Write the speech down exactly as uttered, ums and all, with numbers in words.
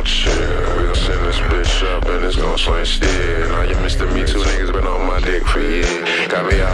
chill. We gon' send this bitch up and it's gon' swing still. Now you Mister Me Too niggas been on my dick for years. Got me